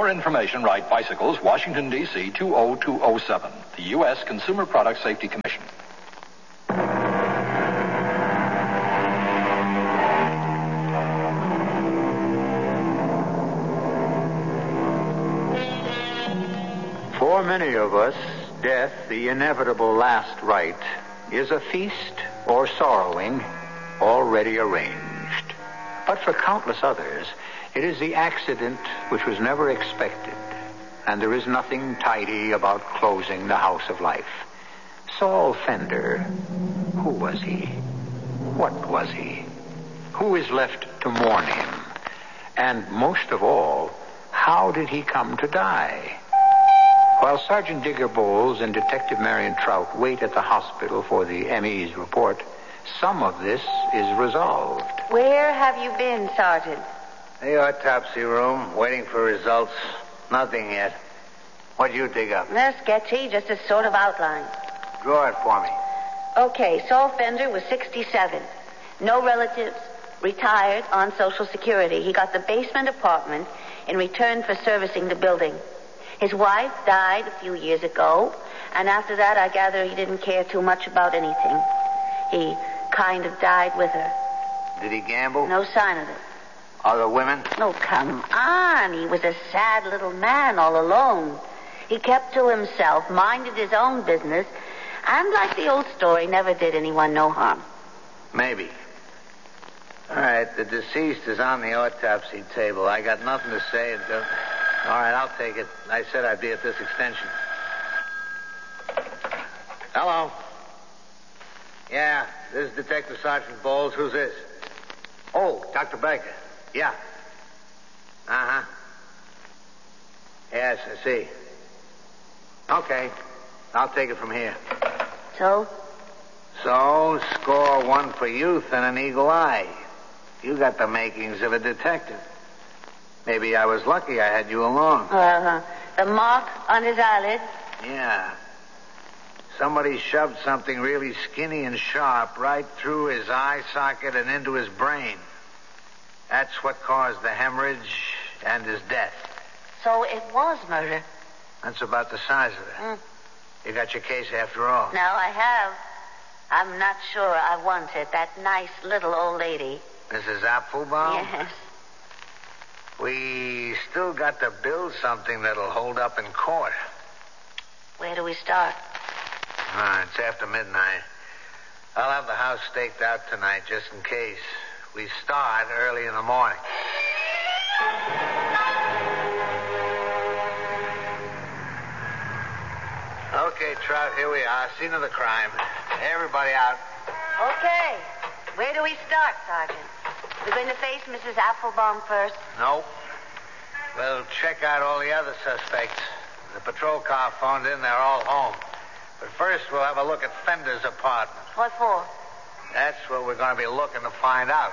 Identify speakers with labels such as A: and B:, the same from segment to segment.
A: more information, write Bicycles, Washington, D.C. 20207, the U.S. Consumer Product Safety Commission.
B: For many of us, death, the inevitable last rite, is a feast or sorrowing already arranged. But for countless others, it is the accident which was never expected, and there is nothing tidy about closing the house of life. Saul Fender, who was he? What was he? Who is left to mourn him? And most of all, how did he come to die? While Sergeant Digger Bowles and Detective Marion Trout wait at the hospital for the ME's report, some of this is resolved.
C: Where have you been, Sergeant?
D: The autopsy room, waiting for results. Nothing yet. What'd you dig up?
C: They're sketchy, just a sort of outline.
D: Draw it for me.
C: Okay, Saul Fender was 67. No relatives, retired, on Social Security. He got the basement apartment in return for servicing the building. His wife died a few years ago, and after that I gather he didn't care too much about anything. He kind of died with her.
D: Did he gamble?
C: No sign of it.
D: Other women?
C: Oh, come on. He was a sad little man all alone. He kept to himself, minded his own business, and like the old story, never did anyone no harm.
D: Maybe. All right, the deceased is on the autopsy table. I got nothing to say until... All right, I'll take it. I said I'd be at this extension. Hello. Yeah, this is Detective Sergeant Bowles. Who's this? Oh, Dr. Baker. Yeah. Uh-huh. Yes, I see. Okay. I'll take it from here.
C: So?
D: So, score one for youth and an eagle eye. You got the makings of a detective. Maybe I was lucky I had you along.
C: The mark on his eyelid?
D: Yeah. Somebody shoved something really skinny and sharp right through his eye socket and into his brain. That's what caused the hemorrhage and his death.
C: So it was murder?
D: That's about the size of it. You got your case after all.
C: No, I have. I'm not sure I wanted that nice little old lady.
D: Mrs. Applebaum?
C: Yes.
D: We still got to build something that'll hold up in court.
C: Where do we start?
D: It's after midnight. I'll have the house staked out tonight just in case. We start early in the morning. Okay, Trout, here we are. Scene of the crime. Everybody out.
C: Okay. Where do we start, Sergeant? We're going to face Mrs. Applebaum first?
D: Nope. We'll check out all the other suspects. The patrol car phoned in. They're all home. But first, we'll have a look at Fender's apartment.
C: What for?
D: That's what we're going to be looking to find out.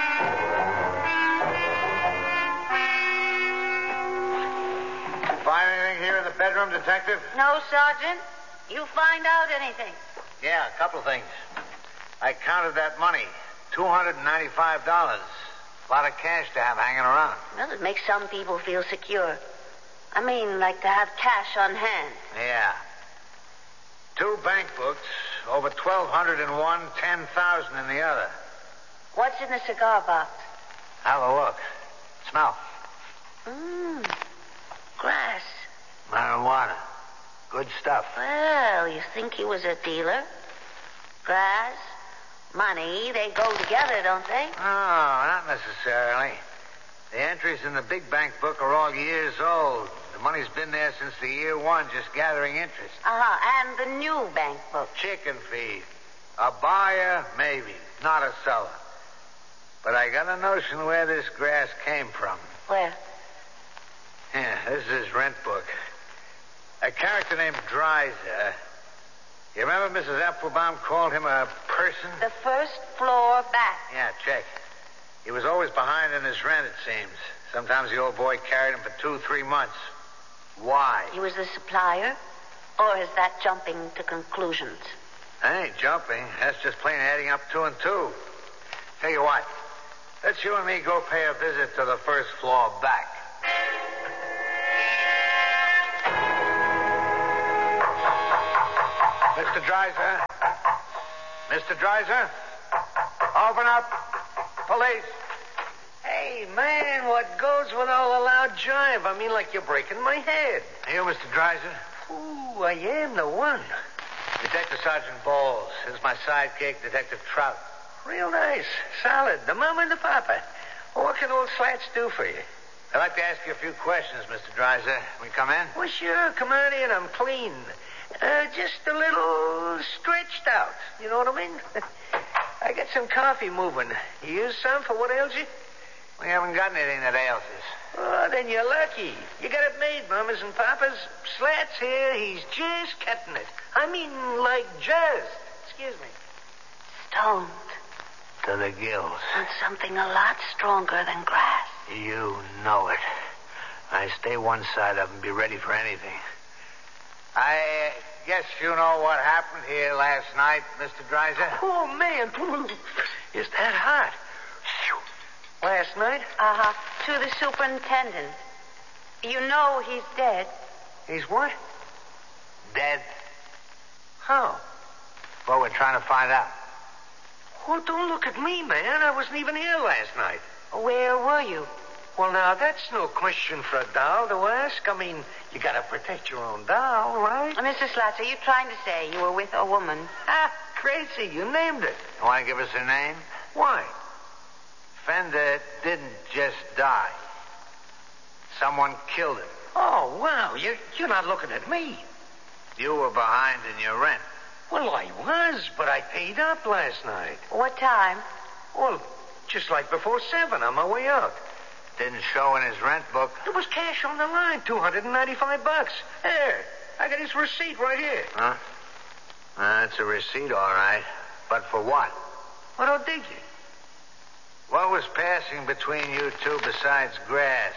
D: Find anything here in the bedroom, Detective?
C: No, Sergeant. You find out anything?
D: Yeah, a couple of things. I counted that money. $295. A lot of cash to have hanging around.
C: Well, it makes some people feel secure. I mean, like to have cash on hand.
D: Yeah. 2 bank books, over 1,200 in one, 10,000 in the other.
C: What's in the cigar box?
D: Have a look. Smell.
C: Grass.
D: Marijuana. Good stuff.
C: Well, you think he was a dealer? Grass, money, they go together, don't they?
D: Oh, not necessarily. The entries in the big bank book are all years old. The money's been there since the year one, just gathering interest.
C: And the new bank book.
D: Chicken feed. A buyer, maybe. Not a seller. But I got a notion where this grass came from.
C: Where?
D: Yeah, this is his rent book. A character named Dreiser. You remember Mrs. Applebaum called him a person?
C: The first floor back.
D: Yeah, check. He was always behind in his rent, it seems. Sometimes the old boy carried him for 2-3 months. Why?
C: He was the supplier? Or is that jumping to conclusions?
D: I ain't jumping. That's just plain adding up 2 and 2. Tell you what. Let's you and me go pay a visit to the first floor back. Mr. Dreiser? Mr. Dreiser? Open up. Police.
E: Hey, man, what goes with all the loud jive? I mean, like you're breaking my head.
D: Are you Mr. Dreiser?
E: Ooh, I am the one.
D: Detective Sergeant Bowles. This is my sidekick, Detective Trout.
E: Real nice. Solid. The mom and the papa. Well, what can old Slats do for you?
D: I'd like to ask you a few questions, Mr. Dreiser. We come in?
E: Well, sure. Come on in. I'm clean. Just a little stretched out. You know what I mean? I got some coffee moving. You use some for what ails you?
D: We haven't got anything that ails us.
E: Oh, then you're lucky. You got it made, mamas and papas. Slats here, he's just cutting it. I mean, like jazzed. Excuse me.
C: Stoned
D: To the gills.
C: on something a lot stronger than grass.
D: You know it. I stay one side of and be ready for anything. I guess you know what happened here last night, Mr. Dreiser?
E: Oh, man. Is that hot? Last night?
C: Uh-huh. To the superintendent. You know he's dead.
E: He's what?
D: Dead.
E: How?
D: Well, we're trying to find out.
E: Oh, don't look at me, man. I wasn't even here last night.
C: Where were you?
E: Well, now, that's no question for a doll to ask. I mean, you gotta protect your own doll, right?
C: Mr. Slats, are you trying to say you were with a woman?
E: Ah, crazy. You named it.
D: You want to give us her name?
E: Why?
D: Fender didn't just die. Someone killed him.
E: Oh, wow. You're not looking at me.
D: You were behind in your rent.
E: Well, I was, but I paid up last night.
C: What time?
E: Well, just like before 7 on my way out.
D: Didn't show in his rent book.
E: There was cash on the line, $295. Here, I got his receipt right here.
D: Huh? That's a receipt, all right. But for what?
E: What don't dig you?
D: What was passing between you two besides grass?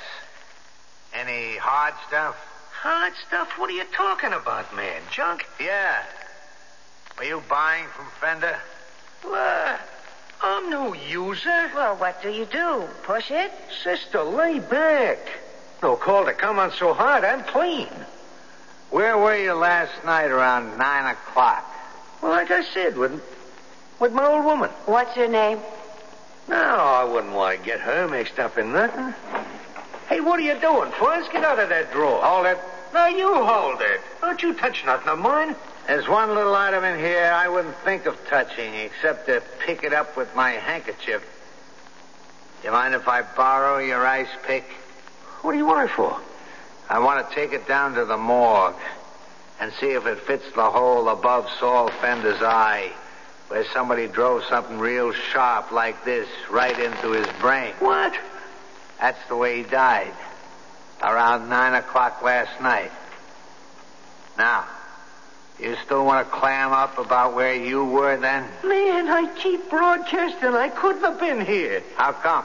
D: Any hard stuff?
E: Hard stuff? What are you talking about, man? Junk?
D: Yeah. Were you buying from Fender?
E: What? I'm no user.
C: Well, what do you do? Push it?
E: Sister, lay back. No call to come on so hard. I'm clean.
D: Where were you last night around 9 o'clock?
E: Well, like I said, with my old woman.
C: What's her name?
E: No, I wouldn't want to get her mixed up in nothing. Hey, what are you doing, Fuzz? Get out of that drawer.
D: Hold it.
E: No, you hold it. Don't you touch nothing of mine.
D: There's one little item in here I wouldn't think of touching except to pick it up with my handkerchief. You mind if I borrow your ice pick?
E: What do you want it for?
D: I want to take it down to the morgue and see if it fits the hole above Saul Fender's eye, where somebody drove something real sharp like this right into his brain.
E: What?
D: That's the way he died. Around 9 o'clock last night. Now, you still want to clam up about where you were then?
E: Man, I keep broadcasting. I couldn't have been here.
D: How come?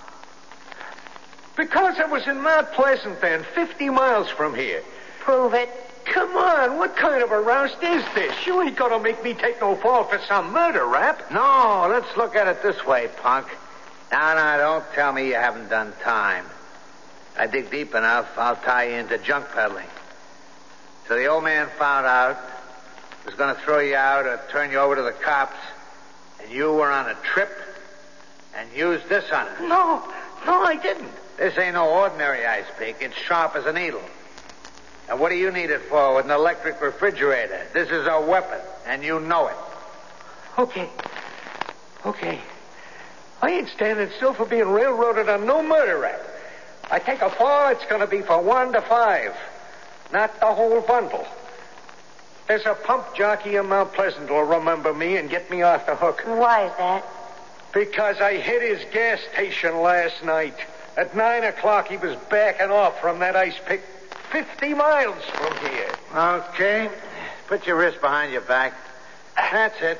E: Because I was in Mount Pleasant then, 50 miles from here.
C: Prove it.
E: Come on, what kind of a roust is this? You ain't gonna make me take no fall for some murder rap.
D: No, let's look at it this way, punk. Now, don't tell me you haven't done time. I dig deep enough, I'll tie you into junk peddling. So the old man found out, was going to throw you out or turn you over to the cops, and you were on a trip and used this on it.
E: No, I didn't.
D: This ain't no ordinary ice pick. It's sharp as a needle. And what do you need it for with an electric refrigerator? This is a weapon, and you know it.
E: Okay. I ain't standing still for being railroaded on no murder rap. I take a fall, it's going to be for 1 to 5. Not the whole bundle. There's a pump jockey in Mount Pleasant who'll remember me and get me off the hook.
C: Why is that?
E: Because I hit his gas station last night. At 9 o'clock, he was backing off from that ice pick 50 miles from here.
D: Okay. Put your wrist behind your back. That's it.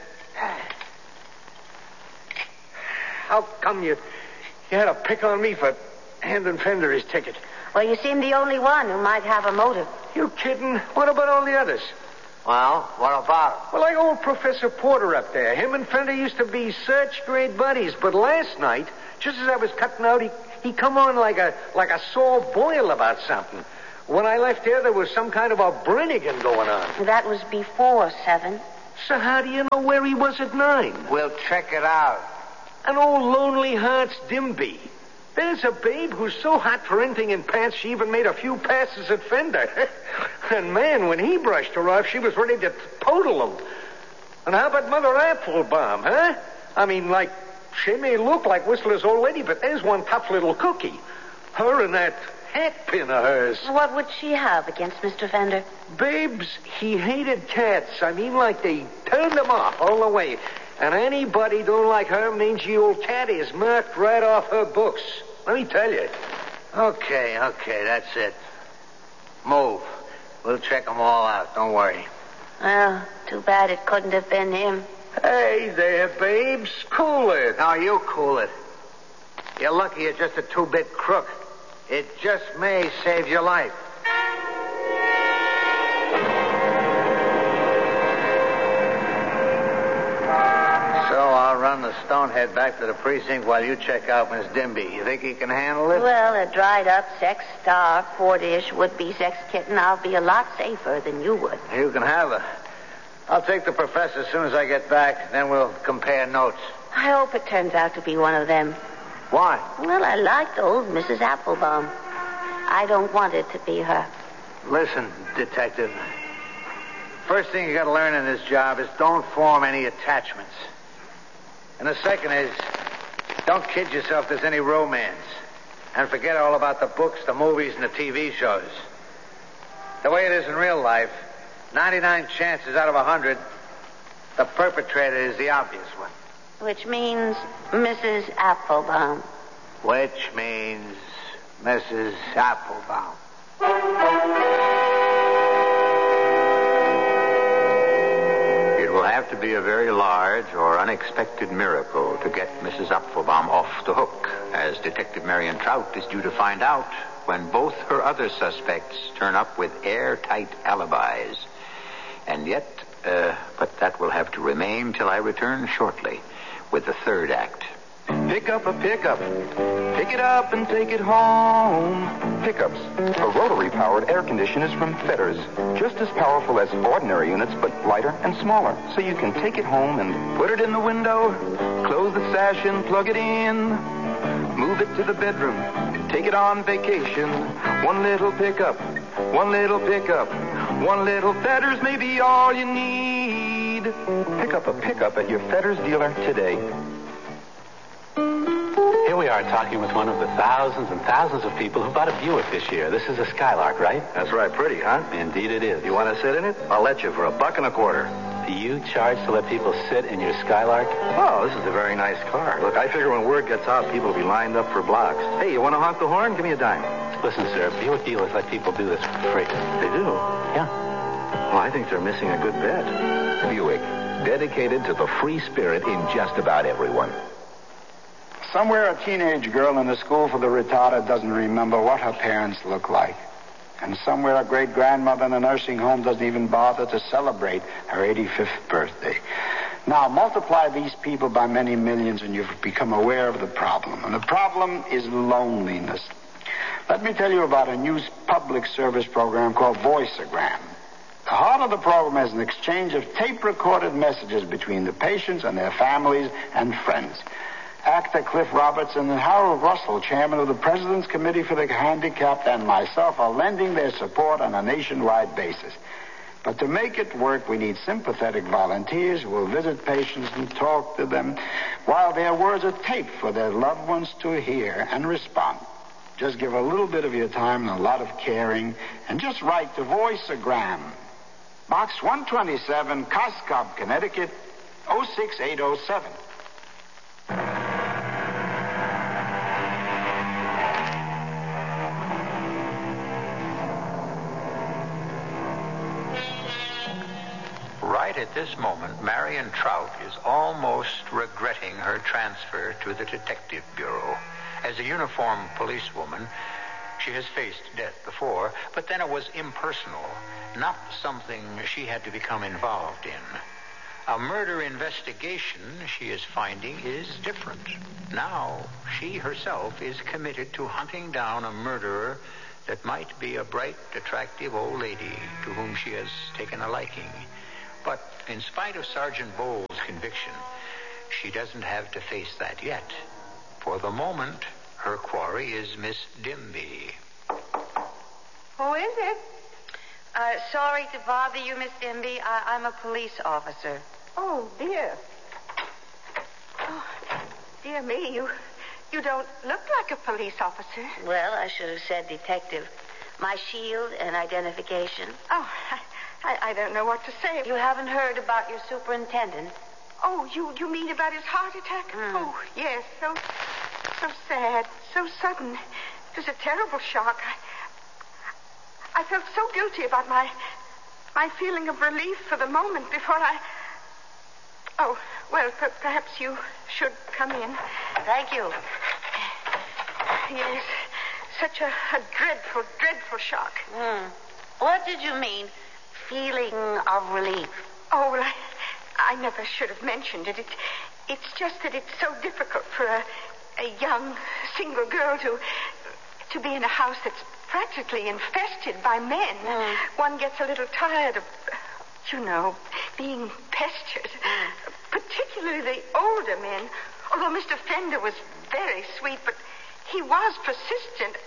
E: How come you had to pick on me for handing Fender his ticket?
C: Well, you seem the only one who might have a motive.
E: You kidding? What about all the others?
D: Well, what about him?
E: Well, like old Professor Porter up there. Him and Fender used to be such great buddies. But last night, just as I was cutting out, he come on like a sore boil about something. When I left there was some kind of a Brinnigan going on.
C: That was before 7.
E: So how do you know where he was at 9?
D: We'll check it out.
E: An old Lonely Hearts Dimby. There's a babe who's so hot for anything in pants she even made a few passes at Fender. And man, when he brushed her off, she was ready to podle him. And how about Mother Applebaum, huh? I mean, like, she may look like Whistler's old lady, but there's one tough little cookie. Her and that hat pin of hers.
C: What would she have against Mr. Fender?
E: Babes, he hated cats. I mean, like they turned him off all the way. And anybody don't like her mangy old cat is marked right off her books. Let me tell you.
D: Okay, that's it. Move. We'll check them all out. Don't worry.
C: Well, too bad it couldn't have been him.
E: Hey there, babes. Cool it.
D: Now, you cool it. You're lucky you're just a 2-bit crook. It just may save your life. So I'll run the Stonehead back to the precinct while you check out Miss Dimby. You think he can handle it?
C: Well, a dried-up sex-starved, 4-ish would-be sex kitten, I'll be a lot safer than you would.
D: You can have her. I'll take the professor as soon as I get back, then we'll compare notes.
C: I hope it turns out to be one of them.
D: Why?
C: Well, I liked old Mrs. Applebaum. I don't want it to be her.
D: Listen, detective. First thing you got to learn in this job is don't form any attachments. And the second is, don't kid yourself there's any romance. And forget all about the books, the movies, and the TV shows. The way it is in real life, 99 chances out of 100, the perpetrator is the obvious one.
C: Which means Mrs. Applebaum.
D: Which means Mrs. Applebaum.
B: It will have to be a very large or unexpected miracle to get Mrs. Applebaum off the hook, as Detective Marion Trout is due to find out when both her other suspects turn up with airtight alibis. And yet, but that will have to remain till I return shortly with the third act.
F: Pick up a pickup. Pick it up and take it home. Pickups are rotary-powered air conditioners from Fetters. Just as powerful as ordinary units, but lighter and smaller. So you can take it home and put it in the window, close the sash and plug it in. Move it to the bedroom. Take it on vacation. One little pickup. One little pickup. One little Fetters may be all you need. Pick up a pickup at your Fetters dealer today.
G: Here we are talking with one of the thousands and thousands of people who bought a Buick this year. This is a Skylark, right?
F: That's right. Pretty, huh?
G: Indeed it is.
F: You want to sit in it? I'll let you for $1.25.
G: Do you charge to let people sit in your Skylark?
F: Oh, this is a very nice car. Look, I figure when word gets out, people will be lined up for blocks. Hey, you want to honk the horn? Give me a dime.
G: Listen, sir, Buick dealers let people do this for free.
F: They do?
G: Yeah.
F: Well, I think they're missing a good bet.
H: Buick, dedicated to the free spirit in just about everyone.
I: Somewhere a teenage girl in a school for the retarded doesn't remember what her parents look like. And somewhere a great-grandmother in a nursing home doesn't even bother to celebrate her 85th birthday. Now, multiply these people by many millions and you've become aware of the problem. And the problem is loneliness. Let me tell you about a new public service program called Voice-O-Gram. The heart of the program is an exchange of tape-recorded messages between the patients and their families and friends. Actor Cliff Robertson and Harold Russell, chairman of the President's Committee for the Handicapped, and myself are lending their support on a nationwide basis. But to make it work, we need sympathetic volunteers who will visit patients and talk to them while their words are taped for their loved ones to hear and respond. Just give a little bit of your time and a lot of caring, and just write to Voice-O-Gram. Box 127, Coscob, Connecticut, 06807.
B: Right at this moment, Marion Trout is almost regretting her transfer to the Detective Bureau. As a uniformed policewoman, she has faced death before, but then it was impersonal, not something she had to become involved in. A murder investigation, she is finding, is different. Now, she herself is committed to hunting down a murderer that might be a bright, attractive old lady to whom she has taken a liking. But in spite of Sergeant Bowles' conviction, she doesn't have to face that yet. For the moment, her quarry is Miss Dimby.
J: Who is it?
C: Sorry to bother you, Miss Dimby. I'm a police officer.
J: Oh, dear. Oh, dear me, you don't look like a police officer.
C: Well, I should have said detective. My shield and identification.
J: Oh, I don't know what to say.
C: You haven't heard about your superintendent?
J: Oh, you mean about his heart attack? Oh, yes. So sad, so sudden. It was a terrible shock. I felt so guilty about my feeling of relief for the moment before I... Oh, well, perhaps you should come in.
C: Thank you.
J: Yes, such a dreadful, dreadful shock.
C: What did you mean, feeling of relief?
J: Oh, well, I never should have mentioned it. It's just that it's so difficult for a young, single girl to be in a house that's practically infested by men. One gets a little tired of, being pestered. Particularly the older men. Although Mr. Fender was very sweet, but he was persistent.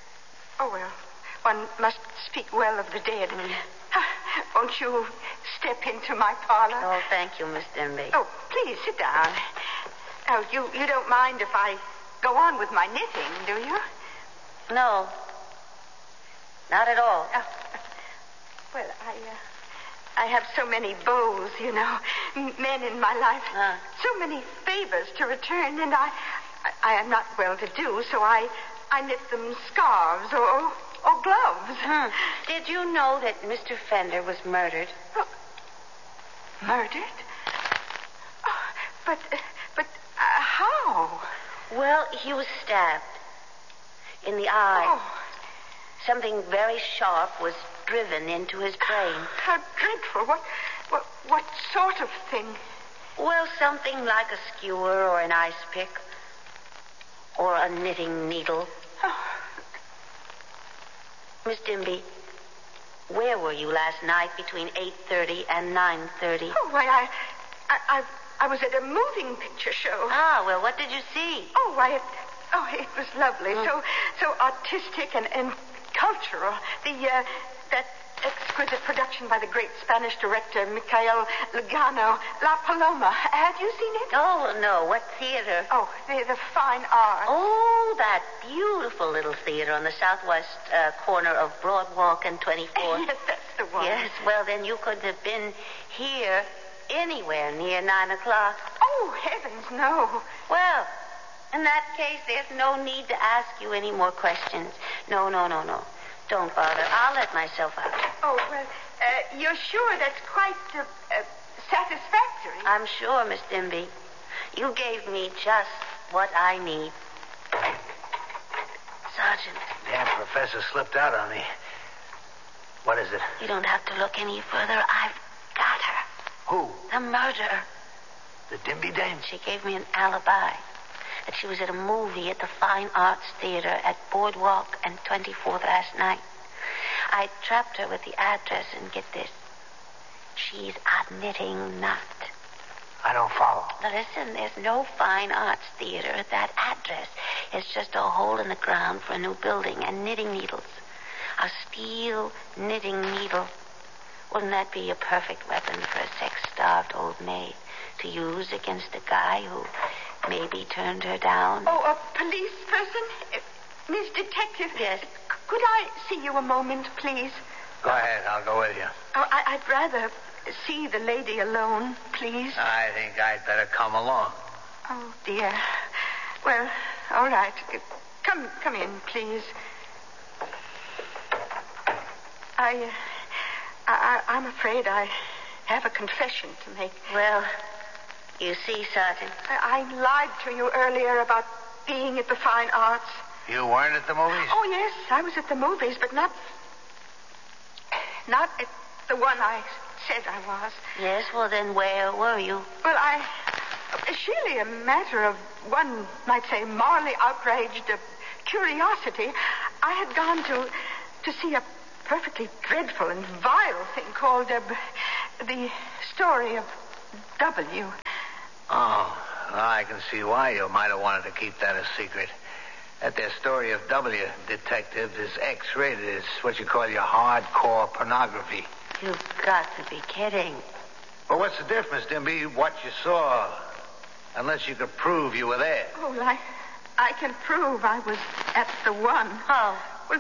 J: One must speak well of the dead. Won't you step into my parlor?
C: Oh, thank you, Miss Dimby.
J: Oh, please, sit down. Oh, you don't mind if I go on with my knitting, do you?
C: No. Not at all.
J: Well, I have so many beaux, men in my life. So many favors to return, and I am not well-to-do, so I knit them scarves or gloves.
C: Did you know that Mr. Fender was murdered?
J: Murdered? Oh, but how?
C: Well, he was stabbed in the eye.
J: Oh.
C: Something very sharp was driven into his brain.
J: How dreadful. What sort of thing?
C: Well, something like a skewer or an ice pick or a knitting needle.
J: Oh.
C: Miss Dimby, where were you last night between 8:30 and 9:30?
J: Oh, why, I was at a moving picture show.
C: Ah, well, what did you see?
J: It was lovely. So artistic and cultural. That exquisite production by the great Spanish director Michael Lugano, La Paloma. Have you seen it?
C: Oh, no. What theater?
J: Oh, the Fine Arts.
C: Oh, that beautiful little theater on the southwest corner of Broadwalk and 24th.
J: Yes, that's the one.
C: Yes, well, then you couldn't have been here anywhere near 9 o'clock.
J: Oh, heavens, no.
C: Well, in that case, there's no need to ask you any more questions. No. Don't bother. I'll let myself out.
J: Oh, well, you're sure that's quite satisfactory?
C: I'm sure, Miss Dimby. You gave me just what I need. Sergeant.
D: Damn professor slipped out on me. What is it?
C: You don't have to look any further. I've got her.
D: Who?
C: The murderer.
D: The Dimby dame?
C: She gave me an alibi. That she was at a movie at the Fine Arts Theater at Boardwalk and 24th last night. I trapped her with the address, and get this. She's a knitting knot.
D: I don't follow.
C: Now listen, there's no Fine Arts Theater at that address. It's just a hole in the ground for a new building and knitting needles. A steel knitting needle. Wouldn't that be a perfect weapon for a sex-starved old maid to use against a guy who maybe turned her down?
J: Oh, a police person? Miss Detective?
C: Yes.
J: Could I see you a moment, please?
D: Go ahead. I'll go with you.
J: Oh, I'd rather see the lady alone, please.
D: I think I'd better come along.
J: Oh, dear. Well, all right. Come in, please. I'm afraid I have a confession to make.
C: Well, you see, Sergeant.
J: I lied to you earlier about being at the Fine Arts.
D: You weren't at the movies?
J: Oh, yes, I was at the movies, but not at the one I said I was.
C: Yes, well, then where were you?
J: Well, it's surely a matter of, one might say, morally outraged curiosity. I had gone to to see a perfectly dreadful and vile thing called The Story of W.
D: Oh, well, I can see why you might have wanted to keep that a secret. That their Story of W, detective, is X-rated. It's what you call your hardcore pornography.
C: You've got to be kidding.
D: Well, what's the difference, Dimby? What you saw, unless you could prove you were there.
J: Oh, I can prove I was at the one.
C: How?
J: Well,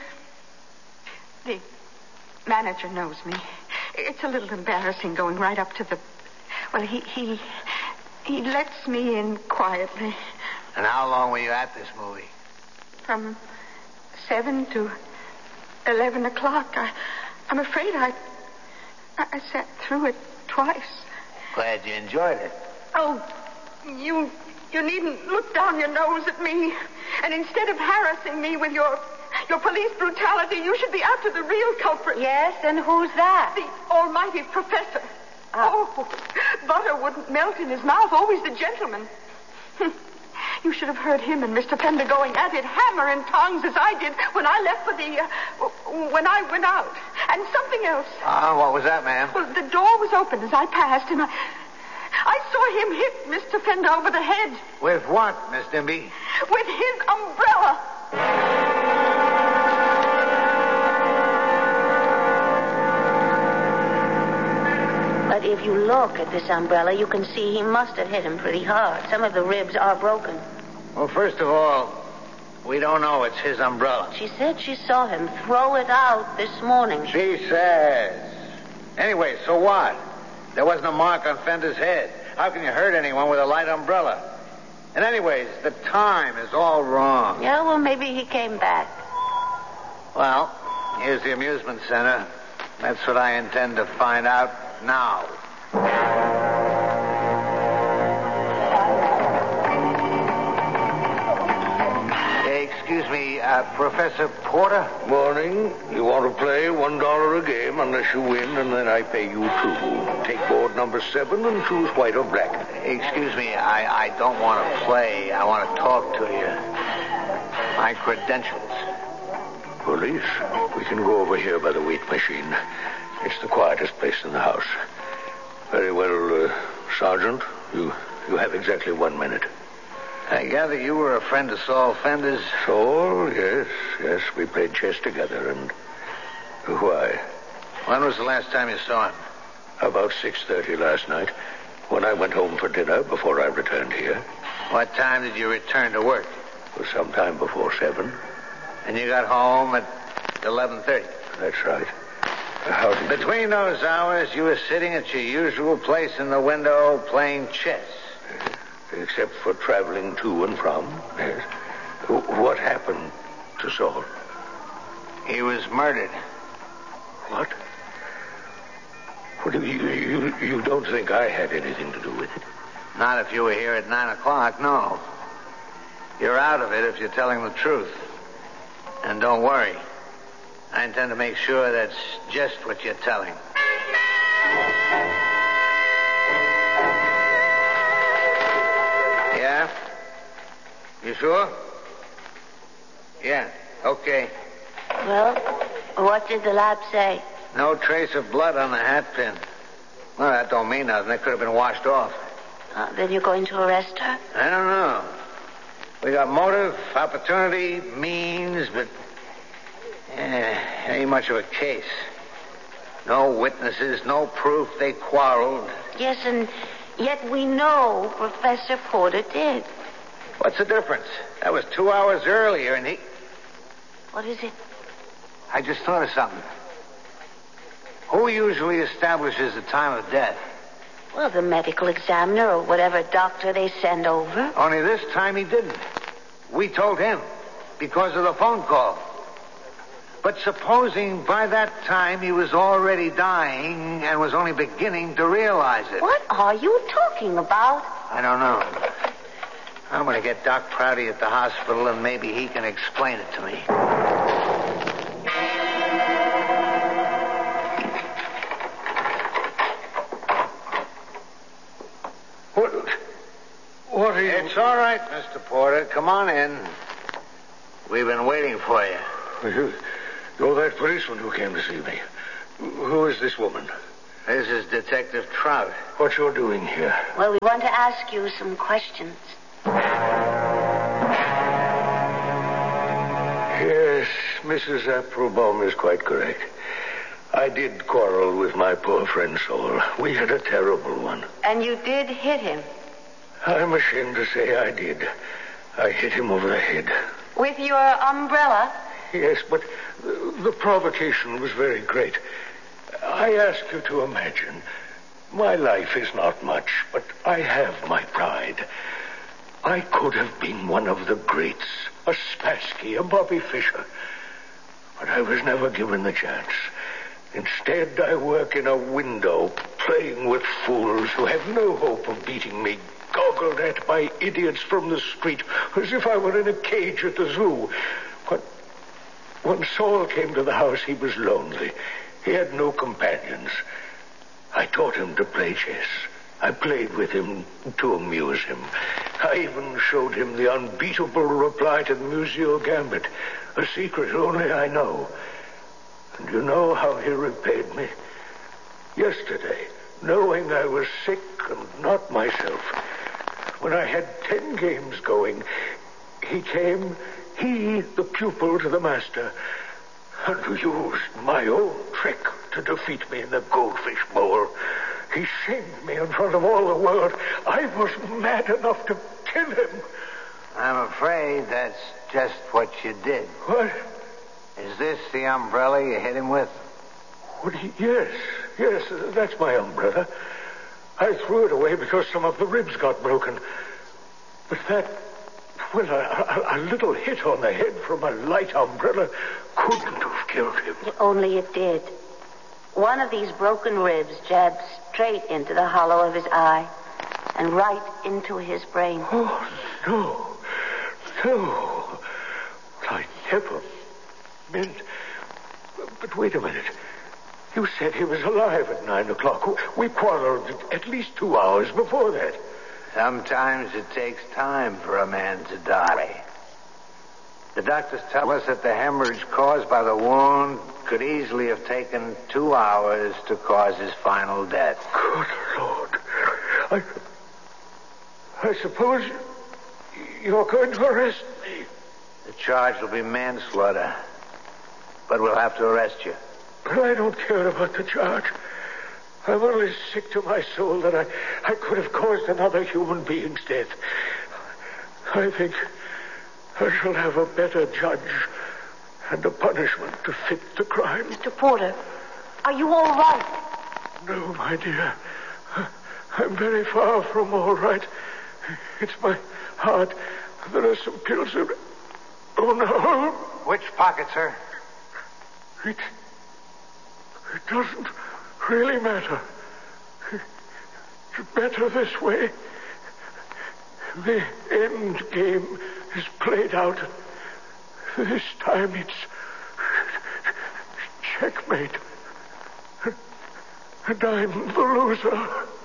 J: the manager knows me. It's a little embarrassing going right up to the... Well, he lets me in quietly.
D: And how long were you at this movie?
J: From 7 to 11 o'clock. I'm afraid I sat through it twice.
D: Glad you enjoyed it.
J: Oh, you needn't look down your nose at me. And instead of harassing me with your police brutality, you should be after the real culprit.
C: Yes, and who's that?
J: The almighty professor. Oh, butter wouldn't melt in his mouth. Always the gentleman. You should have heard him and Mr. Fender going at it hammer and tongs as I did when I left when I went out. And something else.
D: What was that, ma'am?
J: Well, the door was open as I passed, and I saw him hit Mr. Fender over the head.
D: With what, Miss Dimby?
J: With his umbrella.
C: But if you look at this umbrella, you can see he must have hit him pretty hard. Some of the ribs are broken.
D: Well, first of all, we don't know it's his umbrella.
C: She said she saw him throw it out this morning.
D: She says. Anyway, so what? There wasn't a mark on Fender's head. How can you hurt anyone with a light umbrella? And anyways, the time is all wrong.
C: Yeah, well, maybe he came back.
D: Well, here's the amusement center. That's what I intend to find out now. Excuse me, Professor Porter?
K: Morning. You want to play $1 a game unless you win, and then I pay you $2. Take board number 7 and choose white or black.
D: Excuse me, I don't want to play. I want to talk to you. My credentials.
K: Police? We can go over here by the weight machine. It's the quietest place in the house. Very well, Sergeant. You have exactly 1 minute.
D: I gather you were a friend of Saul Fender's.
K: Saul? Yes. We played chess together, and... Why?
D: When was the last time you saw him?
K: About 6:30 last night, when I went home for dinner before I returned here.
D: What time did you return to work?
K: It was sometime before 7.
D: And you got home at 11:30?
K: That's right.
D: Between those hours, you were sitting at your usual place in the window playing chess.
K: Except for traveling to and from, yes. What happened to Saul?
D: He was murdered.
K: What? What, you don't think I had anything to do with it?
D: Not if you were here at 9 o'clock, no. You're out of it if you're telling the truth. And don't worry. I intend to make sure that's just what you're telling. Yeah? You sure? Yeah, okay.
C: Well, what did the lab say?
D: No trace of blood on the hat pin. Well, that don't mean nothing. It could have been washed off.
C: Then you're going to arrest her?
D: I don't know. We got motive, opportunity, means, but... it ain't much of a case. No witnesses, no proof they quarreled.
C: Yes, and yet we know Professor Porter did.
D: What's the difference? That was 2 hours earlier, and he...
C: What is it?
D: I just thought of something. Who usually establishes the time of death?
C: Well, the medical examiner or whatever doctor they send over.
D: Only this time he didn't. We told him because of the phone call. But supposing by that time he was already dying and was only beginning to realize it.
C: What are you talking about?
D: I don't know. I'm going to get Doc Prouty at the hospital, and maybe he can explain it to me.
K: What are you...
D: It's all right, Mr. Porter. Come on in. We've been waiting for you.
K: You're that policeman who came to see me. Who is this woman?
D: This is Detective Trout.
K: What you're doing here?
C: Well, we want to ask you some questions.
K: Yes, Mrs. Applebaum is quite correct. I did quarrel with my poor friend Saul. We had a terrible one.
C: And you did hit him?
K: I'm ashamed to say I did. I hit him over the head.
C: With your umbrella?
K: Yes, but the provocation was very great. I ask you to imagine, my life is not much, but I have my pride. I could have been one of the greats, a Spassky, a Bobby Fischer. But I was never given the chance. Instead, I work in a window, playing with fools who have no hope of beating me, goggled at by idiots from the street, as if I were in a cage at the zoo. But when Saul came to the house, he was lonely. He had no companions. I taught him to play chess. I played with him to amuse him. I even showed him the unbeatable reply to the Museo Gambit, a secret only I know. And you know how he repaid me? Yesterday, knowing I was sick and not myself, when I had 10 games going, he came, the pupil to the master, and used my own trick to defeat me in the goldfish bowl. He shamed me in front of all the world. I was mad enough to kill him.
D: I'm afraid that's just what you did.
K: What?
D: Is this the umbrella you hit him with?
K: Yes, that's my umbrella. I threw it away because some of the ribs got broken. But a little hit on the head from a light umbrella couldn't have killed him.
C: Only it did. One of these broken ribs jabbed straight into the hollow of his eye and right into his brain.
K: Oh, no. I never meant... But wait a minute. You said he was alive at 9 o'clock. We quarreled at least 2 hours before that.
D: Sometimes it takes time for a man to die. The doctors tell us that the hemorrhage caused by the wound could easily have taken 2 hours to cause his final death.
K: Good Lord. I suppose you're going to arrest me.
D: The charge will be manslaughter, but we'll have to arrest you.
K: But I don't care about the charge. I'm only sick to my soul that I could have caused another human being's death. I think I shall have a better judge and a punishment to fit the crime.
C: Mr. Porter, are you all right?
K: No, my dear. I'm very far from all right. It's my heart. There are some pills in it. Oh, no.
D: Which pocket, sir?
K: It doesn't really matter. It's better this way. The end game is played out. This time it's checkmate. And I'm the loser.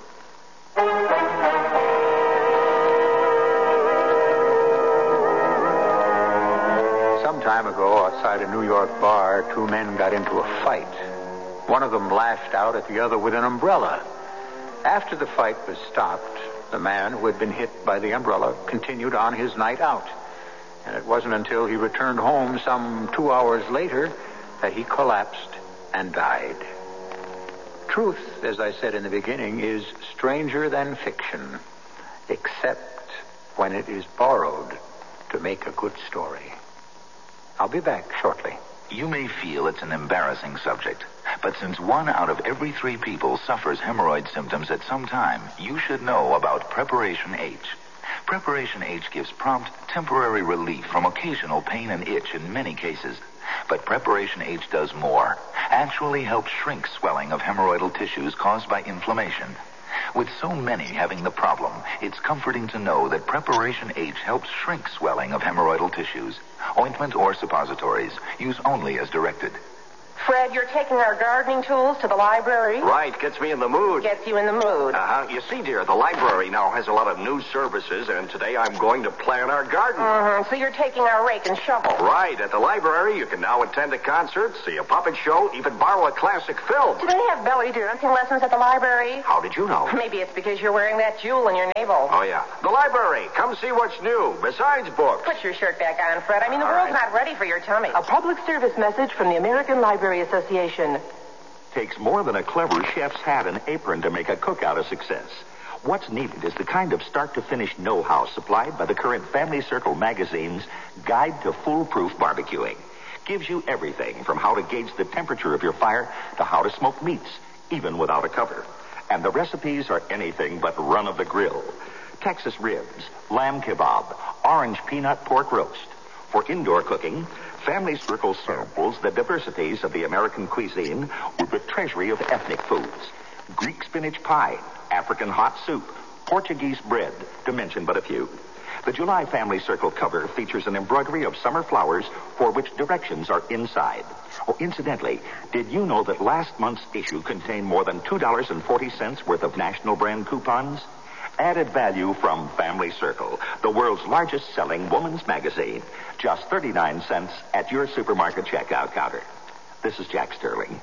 B: Some time ago, outside a New York bar, 2 men got into a fight. One of them lashed out at the other with an umbrella. After the fight was stopped, the man who had been hit by the umbrella continued on his night out. And it wasn't until he returned home some 2 hours later that he collapsed and died. Truth, as I said in the beginning, is stranger than fiction, except when it is borrowed to make a good story. I'll be back shortly.
H: You may feel it's an embarrassing subject, but since 1 out of every 3 people suffers hemorrhoid symptoms at some time, you should know about Preparation H. Preparation H gives prompt, temporary relief from occasional pain and itch in many cases. But Preparation H does more. Actually helps shrink swelling of hemorrhoidal tissues caused by inflammation. With so many having the problem, it's comforting to know that Preparation H helps shrink swelling of hemorrhoidal tissues. Ointment or suppositories. Use only as directed.
L: Fred, you're taking our gardening tools to the library?
M: Right, gets me in the mood.
L: Gets you in the mood.
M: You see, dear, the library now has a lot of new services, and today I'm going to plant our garden.
L: Mm-hmm. So you're taking our rake and shovel.
M: Right, at the library, you can now attend a concert, see a puppet show, even borrow a classic film.
L: Do they have belly dancing lessons at the library?
M: How did you know?
L: Maybe it's because you're wearing that jewel in your navel.
M: Oh, yeah. The library. Come see what's new, besides books.
L: Put your shirt back on, Fred. I mean, the world's not ready for your tummy.
N: A public service message from the American Library Association.
O: Takes more than a clever chef's hat and apron to make a cookout a success. What's needed is the kind of start-to-finish know-how supplied by the current Family Circle magazine's Guide to Foolproof Barbecuing. Gives you everything from how to gauge the temperature of your fire to how to smoke meats, even without a cover. And the recipes are anything but run-of-the-grill. Texas ribs, lamb kebab, orange peanut pork roast. For indoor cooking, Family Circle samples the diversities of the American cuisine with a treasury of ethnic foods. Greek spinach pie, African hot soup, Portuguese bread, to mention but a few. The July Family Circle cover features an embroidery of summer flowers for which directions are inside. Oh, incidentally, did you know that last month's issue contained more than $2.40 worth of national brand coupons? Added value from Family Circle, the world's largest selling woman's magazine. Just 39 cents at your supermarket checkout counter. This is Jack Sterling.